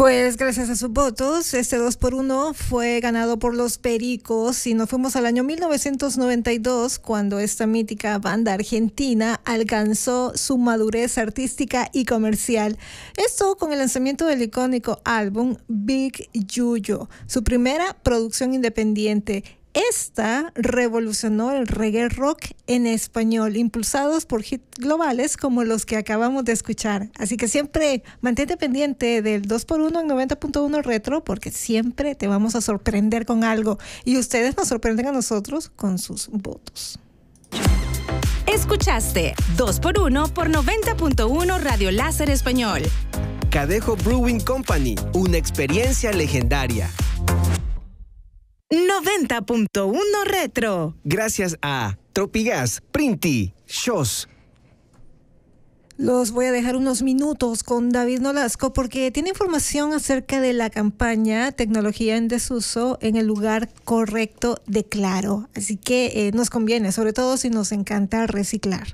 Pues gracias a sus votos, este 2x1 fue ganado por los Pericos y nos fuimos al año 1992 cuando esta mítica banda argentina alcanzó su madurez artística y comercial. Esto con el lanzamiento del icónico álbum Big Yuyo, su primera producción independiente. Esta revolucionó el reggae rock en español, impulsados por hits globales como los que acabamos de escuchar. Así que siempre mantente pendiente del 2x1 en 90.1 Retro, porque siempre te vamos a sorprender con algo. Y ustedes nos sorprenden a nosotros con sus votos. Escuchaste 2x1 por 90.1 Radio Láser Español. Cadejo Brewing Company, una experiencia legendaria. 90.1 Retro. Gracias a Tropigas, Printi, Shows. Los voy a dejar unos minutos con David Nolasco porque tiene información acerca de la campaña Tecnología en Desuso en el lugar correcto de Claro. Así que nos conviene, sobre todo si nos encanta reciclar.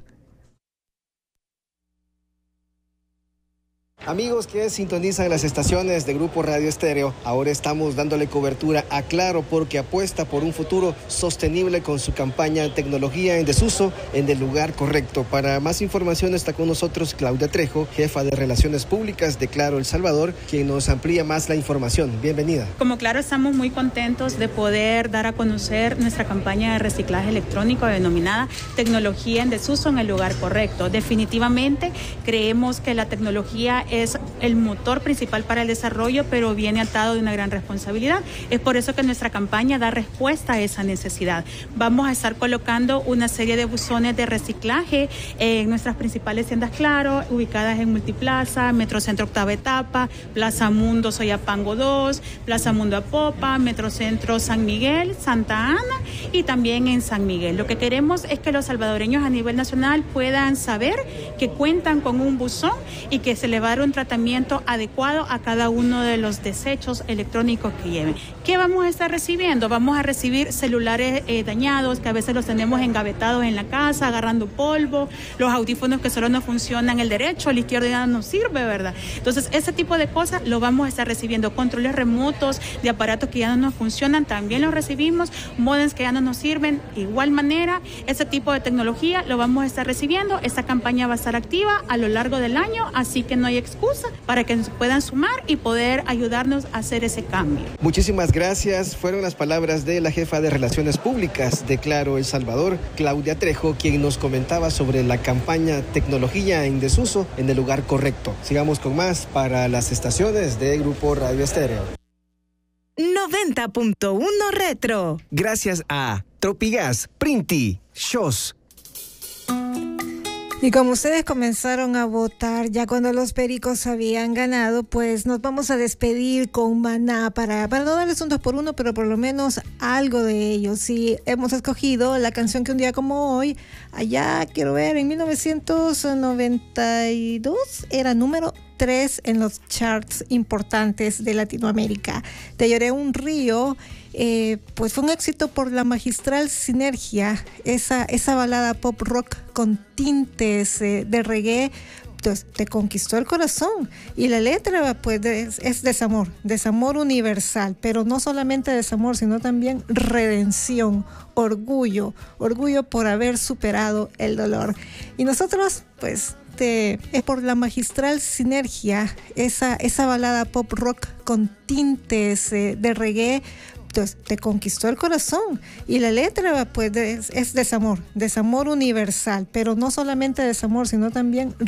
Amigos que sintonizan las estaciones de Grupo Radio Estéreo, ahora estamos dándole cobertura a Claro porque apuesta por un futuro sostenible con su campaña Tecnología en Desuso en el lugar correcto. Para más información está con nosotros Claudia Trejo, jefa de Relaciones Públicas de Claro El Salvador, quien nos amplía más la información. Bienvenida. Como Claro estamos muy contentos de poder dar a conocer nuestra campaña de reciclaje electrónico denominada Tecnología en Desuso en el lugar correcto. Definitivamente creemos que la tecnología es el motor principal para el desarrollo, pero viene atado de una gran responsabilidad. Es por eso que nuestra campaña da respuesta a esa necesidad. Vamos a estar colocando una serie de buzones de reciclaje en nuestras principales tiendas Claro, ubicadas en Multiplaza, Metrocentro Octava Etapa, Plaza Mundo Soyapango 2, Plaza Mundo Apopa, Metrocentro San Miguel, Santa Ana y también en San Miguel. Lo que queremos es que los salvadoreños a nivel nacional puedan saber que cuentan con un buzón y que se le va a dar un tratamiento adecuado a cada uno de los desechos electrónicos que lleven. ¿Qué vamos a estar recibiendo? Vamos a recibir celulares dañados, que a veces los tenemos engavetados en la casa, agarrando polvo, los audífonos que solo no funcionan el derecho, el izquierdo ya no sirve, ¿verdad? Entonces, ese tipo de cosas lo vamos a estar recibiendo. Controles remotos de aparatos que ya no nos funcionan, también los recibimos. Modems que ya no nos sirven, igual manera, ese tipo de tecnología lo vamos a estar recibiendo. Esta campaña va a estar activa a lo largo del año, así que no hay excusa para que nos puedan sumar y poder ayudarnos a hacer ese cambio. Muchísimas gracias. Fueron las palabras de la jefa de Relaciones Públicas de Claro El Salvador, Claudia Trejo, quien nos comentaba sobre la campaña Tecnología en Desuso en el lugar correcto. Sigamos con más para las estaciones de Grupo Radio Estéreo. 90.1 Retro. Gracias a Tropigas, Printi, Shows. Y como ustedes comenzaron a votar ya cuando los Pericos habían ganado, pues nos vamos a despedir con Maná para no darles un 2x1, pero por lo menos algo de ellos. Y hemos escogido la canción que un día como hoy, allá quiero ver, en 1992 era número 3 en los charts importantes de Latinoamérica. Te lloré un río. Pues fue un éxito por la magistral sinergia, esa balada pop rock con tintes de reggae, pues te conquistó el corazón. Y la letra pues es desamor universal, pero no solamente desamor, sino también redención, orgullo por haber superado el dolor. Y nosotros pues es por la magistral sinergia, esa balada pop rock con tintes de reggae, te conquistó el corazón. Y la letra pues es desamor universal, pero no solamente desamor, sino también